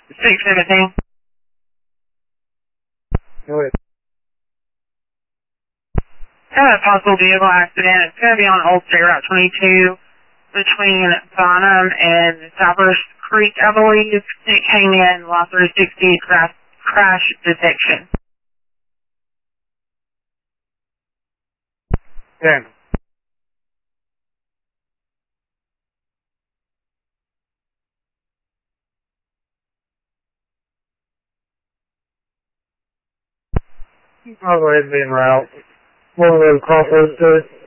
617. Go ahead. Had a possible vehicle accident. It's going to be on Old State Route 22 between Bonham and Cypress Creek, I believe. It came in, law 360, crash detection. Okay. I'll go ahead and be en route. We'll cross those two.